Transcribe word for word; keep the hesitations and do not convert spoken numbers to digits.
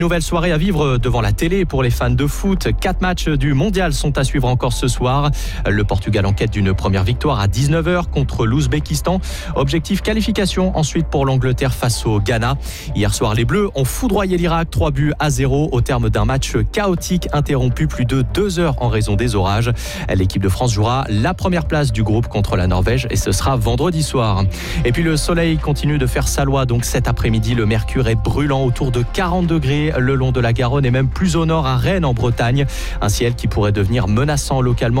Nouvelle soirée à vivre devant la télé pour les fans de foot. Quatre matchs du mondial sont à suivre encore ce soir. Le Portugal en quête d'une première victoire à dix-neuf heures contre l'Ouzbékistan. Objectif qualification ensuite pour l'Angleterre face au Ghana. Hier soir, les Bleus ont foudroyé l'Irak trois buts à zéro au terme d'un match chaotique interrompu plus de deux heures en raison des orages. L'équipe de France jouera la première place du groupe contre la Norvège et ce sera vendredi soir. Et puis le soleil continue de faire sa loi. Donc cet après-midi, le mercure est brûlant autour de quarante degrés le long de la Garonne et même plus au nord à Rennes en Bretagne. Un ciel qui pourrait devenir menaçant localement